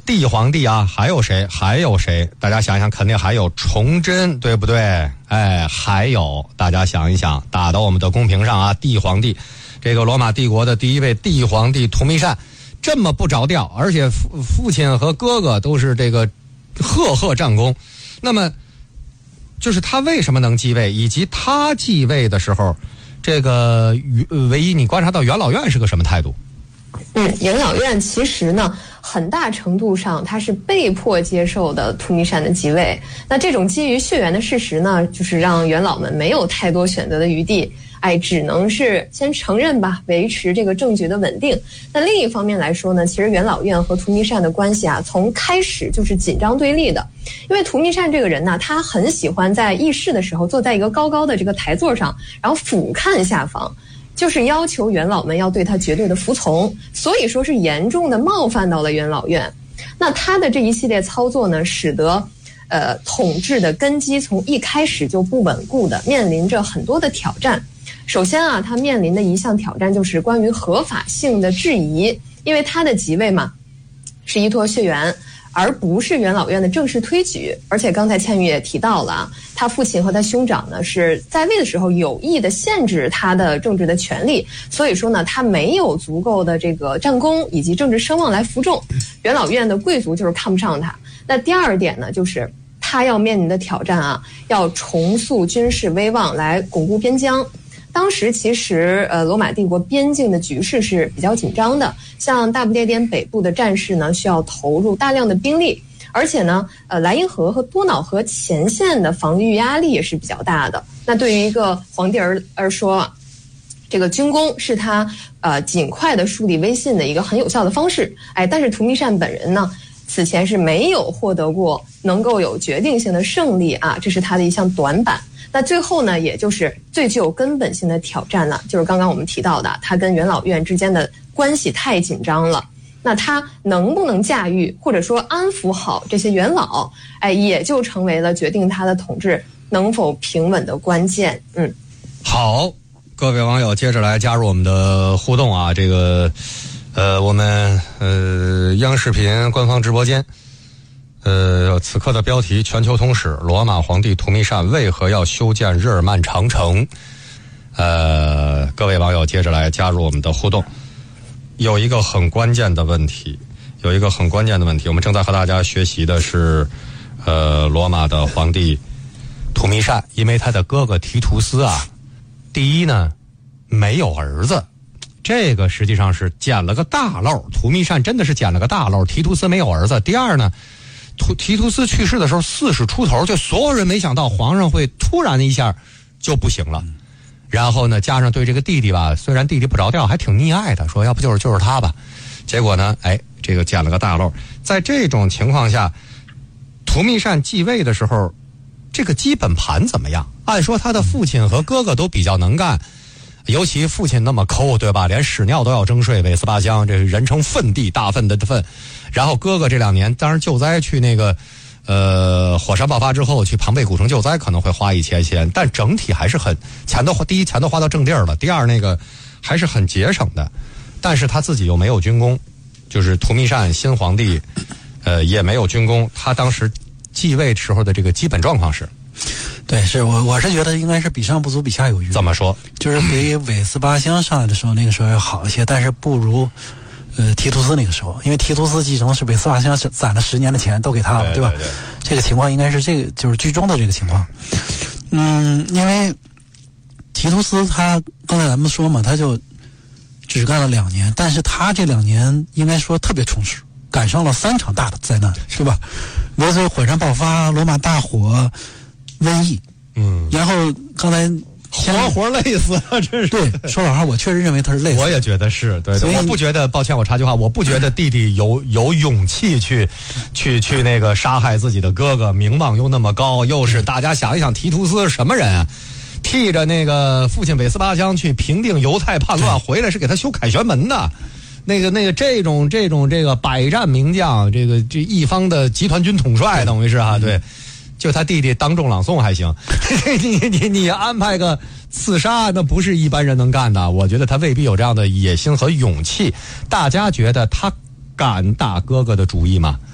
帝皇帝啊，还有谁？还有谁？大家想一想，肯定还有崇祯，对不对？哎，还有，大家想一想，打到我们的公屏上啊，帝皇帝，这个罗马帝国的第一位帝皇帝图密善，这么不着调，而且父亲和哥哥都是这个赫赫战功，那么就是他为什么能继位，以及他继位的时候，这个唯一你观察到元老院是个什么态度？ 元老院其实呢，很大程度上他是被迫接受的图密善的继位。那这种基于血缘的事实呢，就是让元老们没有太多选择的余地，只能是先承认吧，维持这个政局的稳定。那另一方面来说呢，其实元老院和图密善的关系啊，从开始就是紧张对立的。因为图密善这个人呢，他很喜欢在议事的时候坐在一个高高的这个台座上，然后俯瞰下方。就是要求元老们要对他绝对的服从，所以说是严重的冒犯到了元老院。那他的这一系列操作呢，使得统治的根基从一开始就不稳固的，面临着很多的挑战。首先啊，他面临的一项挑战就是关于合法性的质疑，因为他的即位嘛，是依托血缘，而不是元老院的正式推举。而且刚才倩玉也提到了啊，他父亲和他兄长呢是在位的时候有意的限制他的政治的权利，所以说呢，他没有足够的这个战功以及政治声望来服众，元老院的贵族就是看不上他。那第二点呢，就是他要面临的挑战啊，要重塑军事威望来巩固边疆。当时其实罗马帝国边境的局势是比较紧张的，像大不列颠北部的战事呢，需要投入大量的兵力，而且呢莱茵河和多瑙河前线的防御压力也是比较大的。那对于一个皇帝而说，这个军功是他尽快的树立威信的一个很有效的方式。但是图密善本人呢，此前是没有获得过能够有决定性的胜利啊，这是他的一项短板。那最后呢，也就是最具有根本性的挑战了，就是刚刚我们提到的，他跟元老院之间的关系太紧张了。那他能不能驾驭或者说安抚好这些元老，也就成为了决定他的统治能否平稳的关键。 好，各位网友接着来加入我们的互动啊，这个我们央视频官方直播间。此刻的标题：全球通史，罗马皇帝图密善为何要修建日耳曼长城？各位网友接着来加入我们的互动。有一个很关键的问题，我们正在和大家学习的是罗马的皇帝图密善，因为他的哥哥提图斯啊，第一呢没有儿子，这个实际上是捡了个大漏，图密善真的是捡了个大漏，提图斯没有儿子。第二呢，提图斯去世的时候40出头，就所有人没想到皇上会突然一下就不行了。然后呢，加上对这个弟弟吧，虽然弟弟不着调，还挺溺爱的，说要不就是他吧。结果呢，这个捡了个大漏。在这种情况下，图密善继位的时候，这个基本盘怎么样？按说他的父亲和哥哥都比较能干，尤其父亲那么抠，对吧？连屎尿都要征税，韦斯巴乡这是人称粪地，大粪的粪。然后哥哥这2年当然救灾去那个火山爆发之后去庞贝古城救灾可能会花一些钱，但整体还是很第一钱都花到正地儿了，第二那个还是很节省的。但是他自己又没有军功，就是图密善新皇帝也没有军功。他当时继位时候的这个基本状况是， 对，是我是觉得应该是比上不足比下有余。 怎么说？ 就是比韦斯巴乡上来的时候那个时候要好一些，但是不如提图斯那个时候，因为提图斯继承是韦斯巴乡攒了10年的钱都给他了，对吧？对，这个情况应该是这个就是居中的这个情况。因为提图斯他刚才咱们说嘛，他就只干了2年，但是他这2年应该说特别充实，赶上了3场大的灾难，是吧？比如说火山爆发、罗马大火、瘟疫，然后刚才活累死了，真是。 对，说老实话，我确实认为他是累死。 我也觉得是，对。我不觉得，抱歉，我插句话，我不觉得弟弟有勇气去那个杀害自己的哥哥，名望又那么高，又是大家想一想，提图斯是什么人啊？替着那个父亲韦斯巴乡去平定犹太叛乱，回来是给他修凯旋门的。那个这种这个百战名将，这一方的集团军统帅，等于是啊，对。就他弟弟当众朗诵还行，你安排个刺杀，那不是一般人能干的。我觉得他未必有这样的野心和勇气。大家觉得他敢打哥哥的主意吗？